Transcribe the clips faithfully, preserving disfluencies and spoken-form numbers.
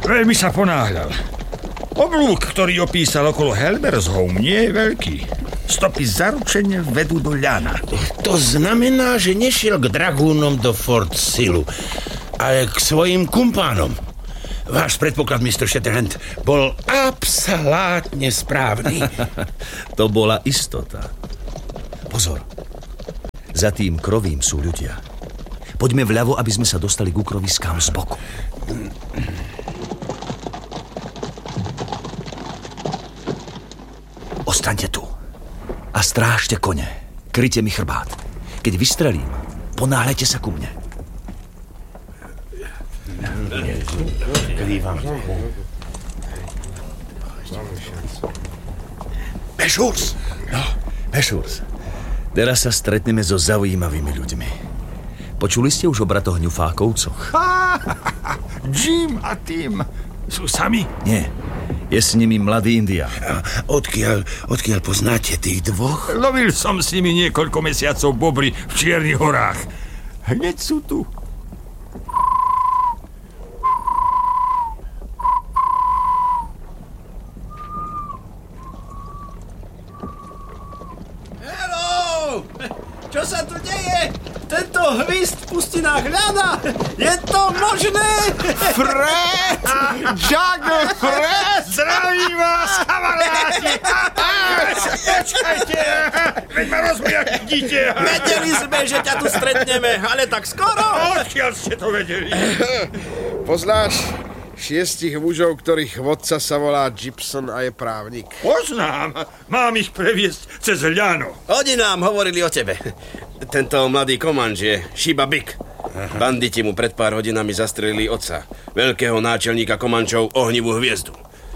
Veľmi sa ponáhľal. Oblúk, ktorý opísal okolo Helmersholm, nie je veľký. Stopy zaručene vedú do ľana. To znamená, že nešiel k dragúnom do Fort Silu, ale k svojim kumpánom. Váš predpoklad, mister Shatterhand, bol absolútne správny. To bola istota. Pozor. Za tým krovím sú ľudia. Poďme vľavo, aby sme sa dostali k ukroviskám z boku. Ostaňte tu a strážte kone. Kryjte mi chrbát. Keď vystrelím, ponáhľajte sa ku mne. Mešurs! No, Mešurs. Teraz sa stretneme so zaujímavými ľuďmi. Počuli ste už o bratoch ňufákovcoch? Jim a Tim sú sami? Nie. Je s nimi mladý Indián. Odkiaľ, odkiaľ poznáte tých dvoch? Lovil som s nimi niekoľko mesiacov bobry v Čiernych horách. Hneď sú tu. Hello! Čo sa tu deje? Tento hvist v pustinách hľada? Je to možné? Fred! Juggle Fred! Zdravím vás, kamaráti! Počkajte! Veď ma rozmiak dite! Vedeli sme, že ťa tu stretneme, ale tak skoro? Odkiaľ ste to vedeli? Poznáš šiestich mužov, ktorých vodca sa volá Gibson a je právnik? Poznám. Mám ich previesť cez ľano. Oni nám hovorili o tebe. Tento mladý komanč je Shiba Big. Banditi mu pred pár hodinami zastrelili otca, veľkého náčelníka komančov Ohnivú hviezdu.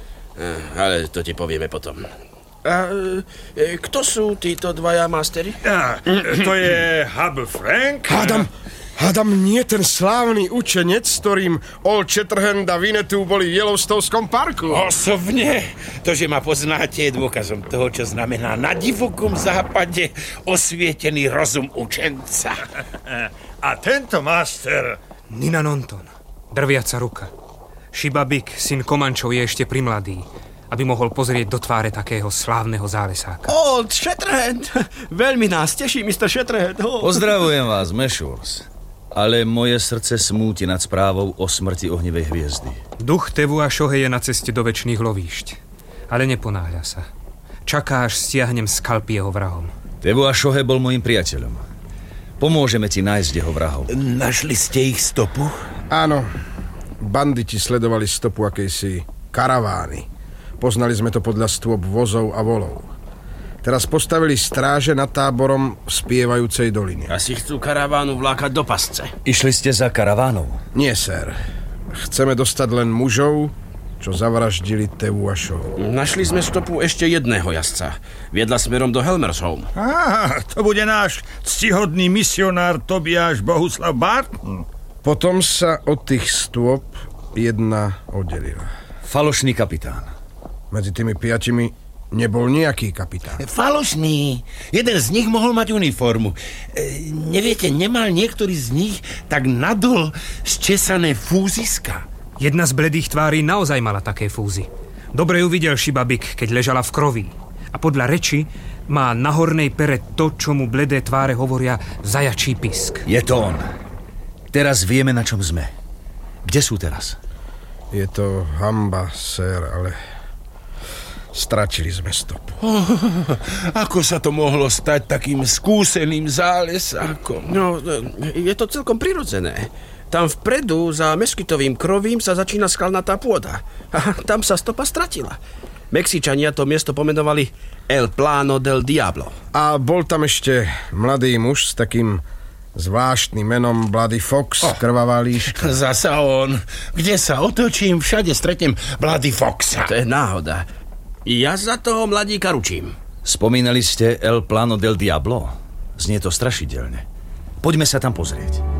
Ale to ti povieme potom. A e, kto sú títo dvaja mastery? Ja, to je Hub Frank. Hádam, hádam nie ten slávny učenec, s ktorým Old Shatterhand a Winnetou boli v Yellowstoneskom parku. Osobne, to, že ma poznáte, je dôkazom toho, čo znamená na divokom západe osvietený rozum učenca. A tento master... Nina Nonton, drviaca ruka. Shiba Big, syn Komančov, je ešte primladý, aby mohol pozrieť do tváre takého slávneho zálesáka. Old Shatterhand, veľmi nás teší, mister Shatterhand. Oh. Pozdravujem vás, Mešurs. Ale moje srdce smúti nad správou o smrti Ohnivej hviezdy. Duch Tevu a Šohe je na ceste do večných lovíšť, ale neponáhľa sa. Čaká, až stiahnem skalpy jeho vrahom. Tevu a Šohe bol môjim priateľom. Pomôžeme ti nájsť jeho vrahov. Našli ste ich stopu? Áno. Banditi sledovali stopu akejsi karavány. Poznali sme to podľa stôp vozov a volov. Teraz postavili stráže nad táborom v spievajúcej doline. Asi chcú karavánu vlákať do pasce. Išli ste za karavánou? Nie, sér. Chceme dostať len mužov, čo zavraždili Tevu a Šohu. Našli sme stopu ešte jedného jazdca. Viedla smerom do Helmersholm. Á, to bude náš ctihodný misionár Tobiáš Bohuslav Barton. Potom sa od tých stôp jedna oddelila. Falošný kapitán. Medzi tými piatimi nebol nejaký kapitán. Falošný. Jeden z nich mohol mať uniformu. E, neviete, nemal niektorý z nich tak nadol zčesané fúziska? Jedna z bledých tvári naozaj mala také fúzy. Dobre ju videl Shiba Big, keď ležala v kroví. A podľa reči má na hornej pere to, čo mu bledé tváre hovoria zajačí pisk. Je to on. Teraz vieme, na čom sme. Kde sú teraz? Je to hanba, sér, ale stratili sme stopu. Oh, ako sa to mohlo stať takým skúseným zálesákom? No, je to celkom prirodzené. Tam vpredu, za meskytovým krovím, sa začína skalnatá pôda. A tam sa stopa stratila. Mexičania to miesto pomenovali El Plano del Diablo. A bol tam ešte mladý muž s takým zvláštnym menom Bloody Fox, oh. Krvavá líška. Zasa on. Kde sa otočím, všade stretnem Bloody Foxa. To je náhoda. Ja za toho mladíka ručím. Spomínali ste El Plano del Diablo? Znie to strašidelne. Poďme sa tam pozrieť.